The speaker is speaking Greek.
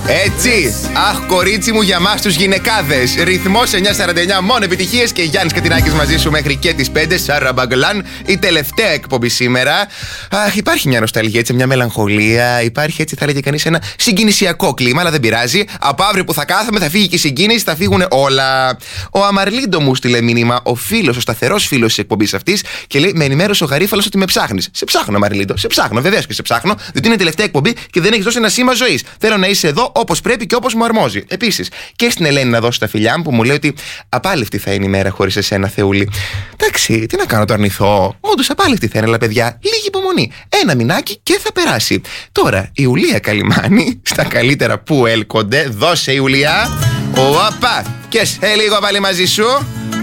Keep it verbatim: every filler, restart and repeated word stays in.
Έτσι. Αχ, κορίτσι μου, για μας τους γυναικάδες. Ρυθμός εννιά σαράντα εννιά, μόνο επιτυχίες και Γιάννης Κατινάκης μαζί σου μέχρι και τις πέντε. Σάρα Μπαγκλάν, η τελευταία εκπομπή σήμερα. Αχ, υπάρχει μια νοσταλγία, έτσι, μια μελαγχολία. Υπάρχει, έτσι, θα έλεγε κανείς, ένα συγκινησιακό κλίμα, αλλά δεν πειράζει. Από αύριο που θα κάθομαι θα φύγει και η συγκίνηση, θα φύγουν όλα. Ο Αμαρλίντο μου στείλε μήνυμα, ο φίλος, ο σταθερός φίλος της εκπομπής αυτής, και λέει: με ενημέρωσε ο Γαρίφαλος ότι με ψάχνεις. Σε ψάχνω, Αμαρλίντο, σε ψάχνω, βεβαίως και σε ψάχνω, διότι είναι η τελευταία εκπομπή και δεν έχεις δώσει ένα σήμα ζωής. Θέλω να είσαι εδώ όπως πρέπει και όπως μου αρμόζει. Επίσης, και στην Ελένη να δώσω τα φιλιά μου που μου λέει ότι απάλευτη θα είναι η μέρα χωρίς εσένα, Θεούλη. Εντάξει, τι να κάνω, το αρνηθώ. Όντως απάλευτη θα είναι, αλλά παιδιά, λίγη υπομονή. Ένα μηνάκι και θα περάσει. Τώρα, η Ιουλία Καλιμάνη, στα καλύτερα που έλκονται, δώσε Ιουλία. Οπα! Και σε λίγο πάλι μαζί σου.